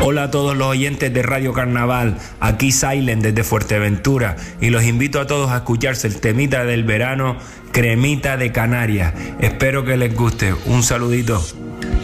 Hola a todos los oyentes de Radio Carnaval, aquí Silent desde Fuerteventura y los invito a todos a escucharse el temita del verano, Cremita de Canarias. Espero que les guste. Un saludito.